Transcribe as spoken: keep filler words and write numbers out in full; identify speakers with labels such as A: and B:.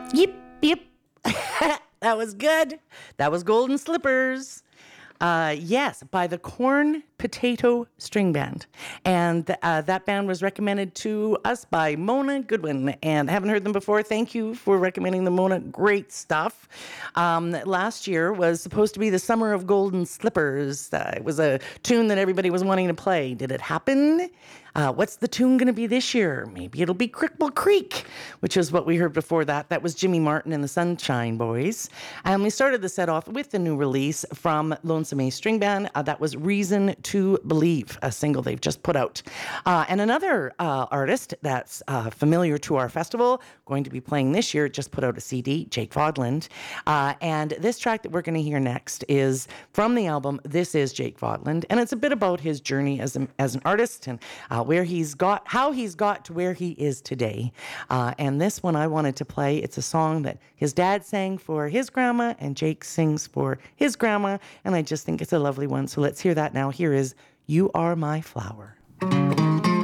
A: Yep, yep. That was good. That was Golden Slippers. Uh, yes, by the Corn Potato String Band. And uh, that band was recommended to us by Mona Goodwin. And haven't heard them before. Thank you for recommending them, Mona. Great stuff. Um, last year was supposed to be the Summer of Golden Slippers. Uh, it was a tune that everybody was wanting to play. Did it happen? Uh, what's the tune going to be this year? Maybe it'll be Cripple Creek, which is what we heard before that. That was Jimmy Martin and the Sunshine Boys. And we started the set off with the new release from Lonesome Ace String Band. Uh, that was Reason to Believe, a single they've just put out. Uh, and another uh, artist that's uh, familiar to our festival, going to be playing this year, just put out a C D, Jake Vodland. Uh, and this track that we're going to hear next is from the album This Is Jake Vodland. And it's a bit about his journey as, a, as an artist and uh, where he's got, how he's got to where he is today. Uh, and this one I wanted to play. It's a song that his dad sang for his grandma and Jake sings for his grandma. And I just think it's a lovely one. So let's hear that now. Here is You Are My Flower.